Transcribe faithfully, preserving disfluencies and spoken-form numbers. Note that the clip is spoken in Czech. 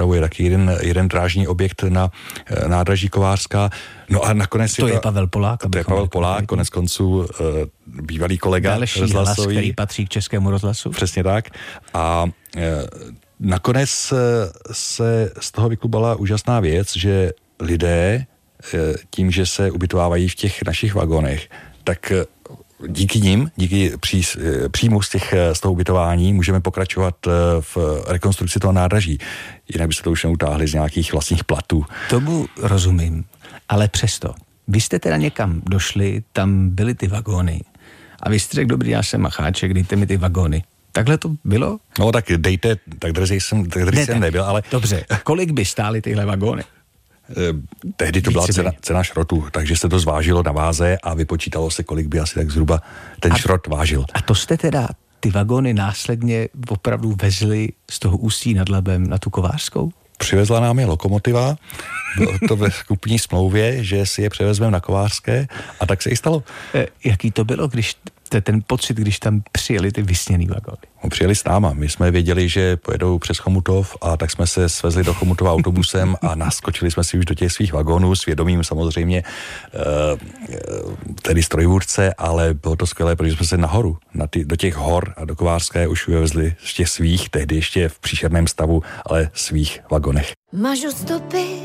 připravuje taky jeden, jeden drážní objekt na nádraží Kovářská. No a nakonec to je, to je Pavel Polák. To je Pavel Polák, konec konců bývalý kolega další hlas, který patří k Českému rozhlasu. Přesně tak. A nakonec se z toho vyklubala úžasná věc, že lidé tím, že se ubytovávají v těch našich vagonech, tak díky nim, díky pří, příjmu z, těch, z toho ubytování můžeme pokračovat v rekonstrukci toho nádraží. Jinak by se to už neutáhli z nějakých vlastních platů. Tomu rozumím, ale přesto. Vy jste teda někam došli, tam byly ty vagóny a vy jste řekl, dobrý, já jsem macháček, dejte mi ty vagóny. Takhle to bylo? No tak dejte, tak drzej jsem, tak drzej ne, jsem nebyl, ale... Dobře, kolik by stály tyhle vagóny? Tehdy to byla cena, cena šrotu, takže se to zvážilo na váze a vypočítalo se, kolik by asi tak zhruba ten a, šrot vážil. A to jste teda ty vagóny následně opravdu vezli z toho Ústí nad Labem na tu Kovářskou? Přivezla nám je lokomotiva, bylo to ve kupní smlouvě, že si je převezmeme na Kovářské a tak se i stalo. E, jaký to bylo, když ten pocit, když tam přijeli ty vysněný vagóny? No, přijeli s náma. My jsme věděli, že pojedou přes Chomutov a tak jsme se svezli do Chomutova autobusem a naskočili jsme si už do těch svých vagónů s vědomím samozřejmě tedy strojvůdce, ale bylo to skvělé, protože jsme se nahoru, na ty, do těch hor a do Kovářské už vyvezli z těch svých, tehdy ještě v příšerném stavu, ale svých vagonech. Mažu stopy